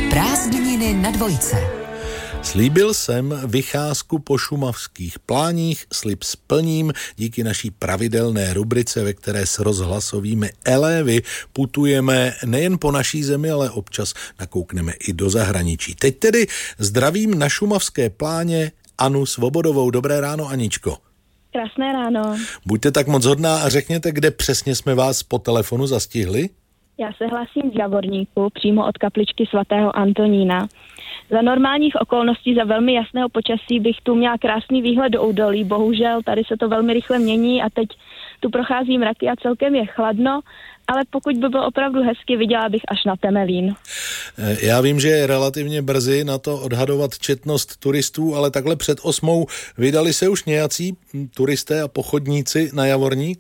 Prázdniny na dvojce. Slíbil jsem vycházku po šumavských pláních, slib splním díky naší pravidelné rubrice, ve které s rozhlasovými elévy putujeme nejen po naší zemi, ale občas nakoukneme i do zahraničí. Teď tedy zdravím na šumavské pláně Anu Svobodovou. Dobré ráno, Aničko. Krásné ráno. Buďte tak moc hodná a řekněte, kde přesně jsme vás po telefonu zastihli? Já se hlásím z Javorníku, přímo od kapličky svatého Antonína. Za normálních okolností, za velmi jasného počasí bych tu měla krásný výhled do údolí. Bohužel tady se to velmi rychle mění a teď tu prochází mraky a celkem je chladno, ale pokud by bylo opravdu hezky, viděla bych až na Temelín. Já vím, že je relativně brzy na to odhadovat četnost turistů, ale takhle před 8 vydali se už nějací turisté a pochodníci na Javorník?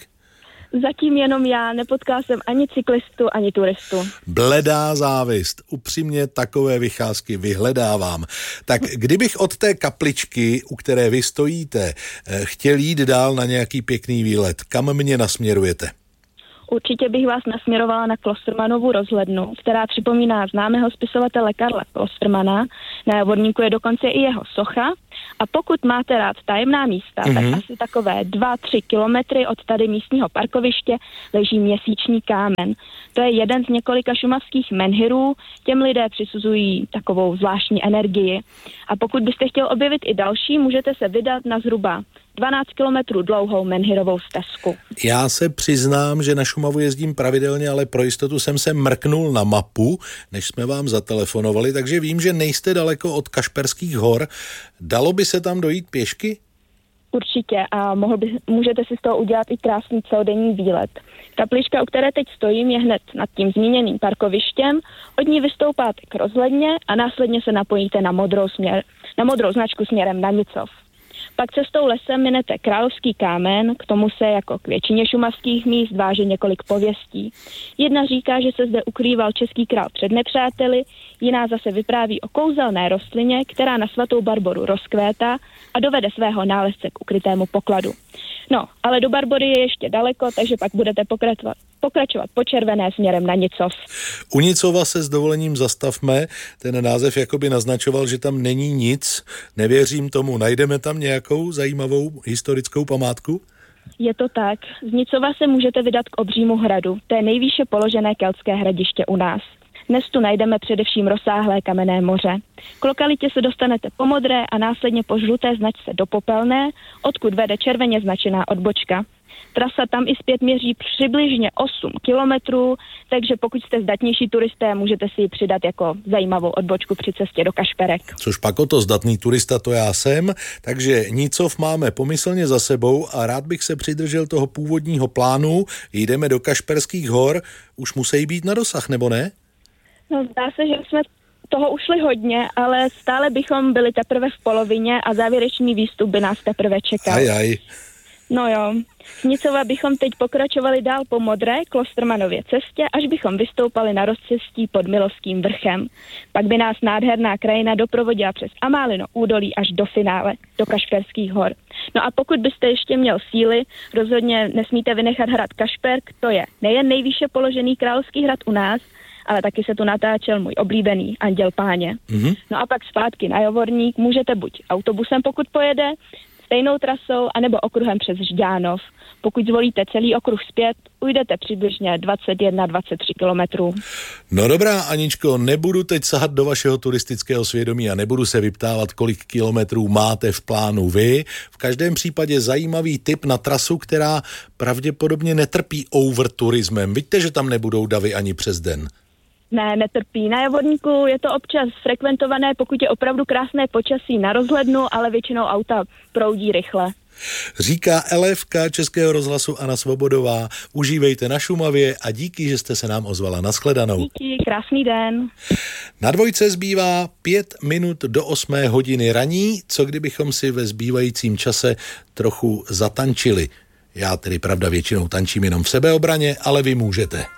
Zatím jenom já, nepotkala jsem ani cyklistu, ani turistu. Bledá závist, upřímně takové vycházky vyhledávám. Tak kdybych od té kapličky, u které vy stojíte, chtěl jít dál na nějaký pěkný výlet, kam mě nasměrujete? Určitě bych vás nasměrovala na Klostermanovu rozhlednu, která připomíná známého spisovatele Karla Klostermana. Na Javorníku je dokonce i jeho socha. A pokud máte rád tajemná místa, tak asi takové 2-3 kilometry od tady místního parkoviště leží Měsíční kámen. To je jeden z několika šumavských menhirů, těm lidé přisuzují takovou zvláštní energii. A pokud byste chtěl objevit i další, můžete se vydat na zhruba 12 kilometrů dlouhou menhirovou stezku. Já se přiznám, že na Šumavu jezdím pravidelně, ale pro jistotu jsem se mrknul na mapu, než jsme vám zatelefonovali, takže vím, že nejste daleko od Kašperských hor. Dalo by se tam dojít pěšky? Určitě a můžete si z toho udělat i krásný celodenní výlet. Kaplička, u které teď stojím, je hned nad tím zmíněným parkovištěm. Od ní vystoupáte k rozhledně a následně se napojíte na modrou značku směrem na Nicov. Pak cestou lesem minete Královský kámen, k tomu se jako k většině šumavských míst váže několik pověstí. Jedna říká, že se zde ukrýval český král před nepřáteli, jiná zase vypráví o kouzelné rostlině, která na svatou Barboru rozkvétá a dovede svého nálezce k ukrytému pokladu. No, ale do Barbory je ještě daleko, takže pak budete pokračovat po červené směrem na Nicov. U Nicova se s dovolením zastavme, ten název jakoby naznačoval, že tam není nic, nevěřím tomu, najdeme tam nějakou zajímavou historickou památku? Je to tak, z Nicova se můžete vydat k Obřímu hradu, to je nejvýše položené keltské hradiště u nás. Dnes tu najdeme především rozsáhlé kamenné moře. K lokalitě se dostanete po modré a následně po žluté značce do Popelné, odkud vede červeně značená odbočka. Trasa tam i zpět měří přibližně 8 kilometrů, takže pokud jste zdatnější turisté, můžete si ji přidat jako zajímavou odbočku při cestě do Kašperek. Což pak o to zdatný turista to já jsem, takže Nicov máme pomyslně za sebou a rád bych se přidržel toho původního plánu. Jdeme do Kašperských hor, už musí být na dosah, nebo ne? No, zdá se, že jsme toho ušli hodně, ale stále bychom byli teprve v polovině a závěrečný výstup by nás teprve čekal. Ajaj. No jo, z Nicova bychom teď pokračovali dál po modré Klostermanově cestě, až bychom vystoupali na rozcestí pod Milovským vrchem. Pak by nás nádherná krajina doprovodila přes Amálino údolí až do finále, do Kašperských hor. No a pokud byste ještě měl síly, rozhodně nesmíte vynechat hrad Kašperk, to je nejen nejvýše položený královský hrad u nás, ale taky se tu natáčel můj oblíbený Anděl Páně. No a pak zpátky na Javorník můžete buď autobusem, pokud pojede, stejnou trasou, anebo okruhem přes Žďánov. Pokud zvolíte celý okruh zpět, ujdete přibližně 21-23 kilometrů. No dobrá, Aničko, nebudu teď sahat do vašeho turistického svědomí a nebudu se vyptávat, kolik kilometrů máte v plánu vy. V každém případě zajímavý tip na trasu, která pravděpodobně netrpí overturismem. Vidíte, že tam nebudou davy ani přes den. Ne, netrpí. Na Javorníku je to občas frekventované, pokud je opravdu krásné počasí na rozhlednu, ale většinou auta proudí rychle. Říká elévka Českého rozhlasu Anna Svobodová. Užívejte na Šumavě a díky, že jste se nám ozvala. Nashledanou. Díky, krásný den. Na dvojce zbývá 5 minut do 8 hodiny raní, co kdybychom si ve zbývajícím čase trochu zatančili. Já tedy pravda většinou tančím jenom v sebeobraně, ale vy můžete.